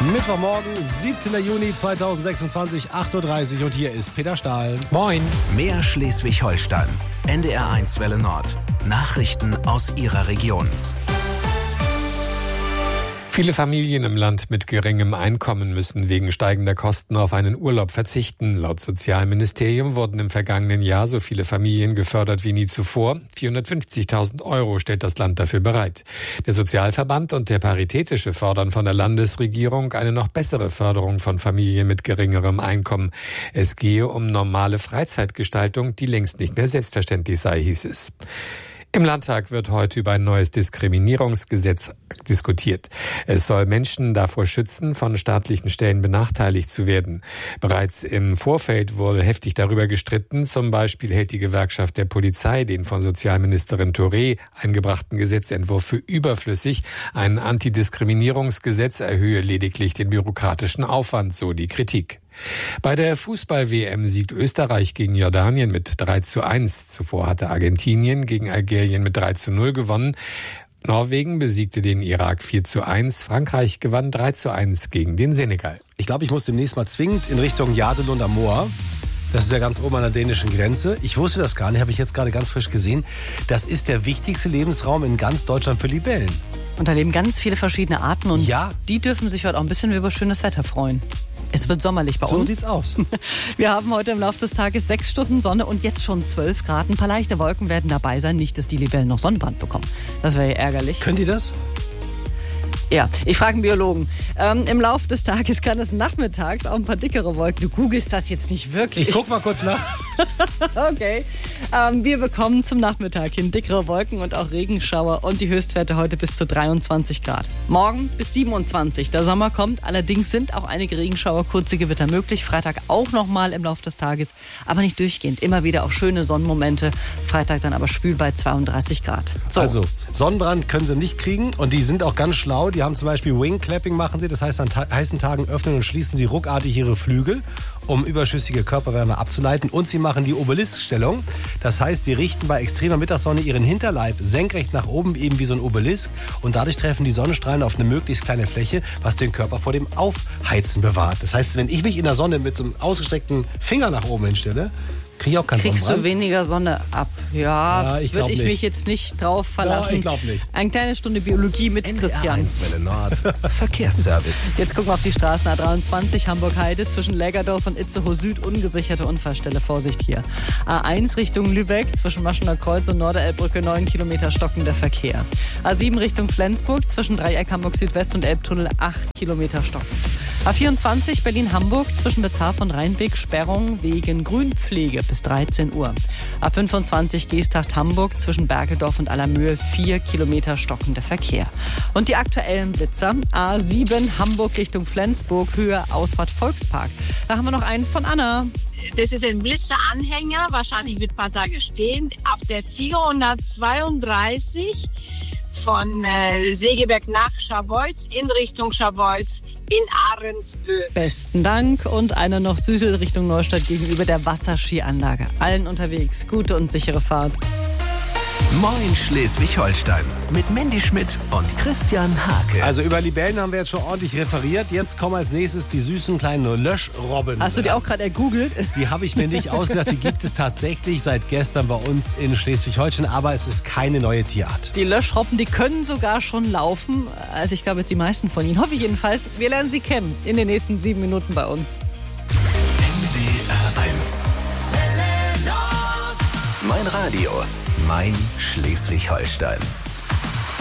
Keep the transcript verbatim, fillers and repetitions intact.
Mittwochmorgen, siebzehnten Juni zweitausendsechsundzwanzig, acht Uhr dreißig und hier ist Peter Stahl. Moin. Mehr Schleswig-Holstein. N D R eins Welle Nord. Nachrichten aus Ihrer Region. Viele Familien im Land mit geringem Einkommen müssen wegen steigender Kosten auf einen Urlaub verzichten. Laut Sozialministerium wurden im vergangenen Jahr so viele Familien gefördert wie nie zuvor. vierhundertfünfzigtausend Euro stellt das Land dafür bereit. Der Sozialverband und der Paritätische fordern von der Landesregierung eine noch bessere Förderung von Familien mit geringerem Einkommen. Es gehe um normale Freizeitgestaltung, die längst nicht mehr selbstverständlich sei, hieß es. Im Landtag wird heute über ein neues Diskriminierungsgesetz diskutiert. Es soll Menschen davor schützen, von staatlichen Stellen benachteiligt zu werden. Bereits im Vorfeld wurde heftig darüber gestritten. Zum Beispiel hält die Gewerkschaft der Polizei den von Sozialministerin Touré eingebrachten Gesetzentwurf für überflüssig. Ein Antidiskriminierungsgesetz erhöhe lediglich den bürokratischen Aufwand, so die Kritik. Bei der Fußball-W M siegt Österreich gegen Jordanien mit drei zu eins. Zuvor hatte Argentinien gegen Algerien mit drei zu null gewonnen. Norwegen besiegte den Irak vier zu eins. Frankreich gewann drei zu eins gegen den Senegal. Ich glaube, ich muss demnächst mal zwingend in Richtung Jardelund am Moor. Das ist ja ganz oben an der dänischen Grenze. Ich wusste das gar nicht, habe ich jetzt gerade ganz frisch gesehen. Das ist der wichtigste Lebensraum in ganz Deutschland für Libellen. Und da leben ganz viele verschiedene Arten und ja. Die dürfen sich heute auch ein bisschen über schönes Wetter freuen. Es wird sommerlich bei so uns. So sieht's aus. Wir haben heute im Laufe des Tages sechs Stunden Sonne und jetzt schon zwölf Grad. Ein paar leichte Wolken werden dabei sein. Nicht, dass die Libellen noch Sonnenbrand bekommen. Das wäre ja ärgerlich. Können die das? Ja, ich frage einen Biologen. Ähm, Im Laufe des Tages kann es nachmittags auch ein paar dickere Wolken. Du googelst das jetzt nicht wirklich. Ich guck mal kurz nach. Okay. Ähm, wir bekommen zum Nachmittag hin dickere Wolken und auch Regenschauer und die Höchstwerte heute bis zu dreiundzwanzig Grad. Morgen bis siebenundzwanzig. Der Sommer kommt. Allerdings sind auch einige Regenschauer, kurze Gewitter möglich. Freitag auch nochmal im Laufe des Tages, aber nicht durchgehend. Immer wieder auch schöne Sonnenmomente. Freitag dann aber schwül bei zweiunddreißig Grad. So. Also, Sonnenbrand können sie nicht kriegen und die sind auch ganz schlau. Die haben zum Beispiel Wing Clapping machen sie. Das heißt, an ta- heißen Tagen öffnen und schließen sie ruckartig ihre Flügel, um überschüssige Körperwärme abzuleiten. Und sie machen die Obeliskstellung. Das heißt, die richten bei extremer Mittagssonne ihren Hinterleib senkrecht nach oben, eben wie so ein Obelisk. Und dadurch treffen die Sonnenstrahlen auf eine möglichst kleine Fläche, was den Körper vor dem Aufheizen bewahrt. Das heißt, wenn ich mich in der Sonne mit so einem ausgestreckten Finger nach oben hinstelle, krieg ich auch keinen Kriegst Sonnenbrand. du weniger Sonne ab? Ja, Ja, ich würde glaub ich nicht. mich jetzt nicht drauf verlassen. Ja, ich glaub nicht. Eine kleine Stunde Biologie mit N D R Christian. eins Welle Nord. Verkehrsservice. Jetzt gucken wir auf die Straßen. A dreiundzwanzig Hamburg-Heide zwischen Lägerdorf und Itzehoe Süd. Ungesicherte Unfallstelle. Vorsicht hier. A eins Richtung Lübeck zwischen Maschener Kreuz und Norderelbbrücke. neun Kilometer stockender Verkehr. A sieben Richtung Flensburg zwischen Dreieck Hamburg Südwest und Elbtunnel. acht Kilometer stockend. A vierundzwanzig Berlin-Hamburg zwischen Bezarf und Rheinweg. Sperrung wegen Grünpflege bis dreizehn Uhr. A fünfundzwanzig Geesthacht-Hamburg zwischen Bergedorf und Allermühe. vier Kilometer stockender Verkehr. Und die aktuellen Blitzer. A sieben Hamburg Richtung Flensburg, Höhe Ausfahrt Volkspark. Da haben wir noch einen von Anna. Das ist ein Blitzeranhänger, wahrscheinlich mit Passage stehen, auf der vierhundertzweiunddreißig von äh, Segeberg nach Scharbeutz in Richtung Scharbeutz in Ahrensböe. Besten Dank. Und einer noch Südel Richtung Neustadt gegenüber der Wasserskianlage. Allen unterwegs. Gute und sichere Fahrt. Moin Schleswig-Holstein. Mit Mandy Schmidt und Christian Hake. Also über Libellen haben wir jetzt schon ordentlich referiert. Jetzt kommen als nächstes die süßen kleinen Löschrobben. Hast du die auch gerade ergoogelt? Die habe ich mir nicht ausgedacht. Die gibt es tatsächlich seit gestern bei uns in Schleswig-Holstein. Aber es ist keine neue Tierart. Die Löschrobben, die können sogar schon laufen. Also ich glaube jetzt die meisten von ihnen. Hoffe ich jedenfalls. Wir lernen sie kennen in den nächsten sieben Minuten bei uns. N D R eins. Mein Radio. Mein Schleswig-Holstein.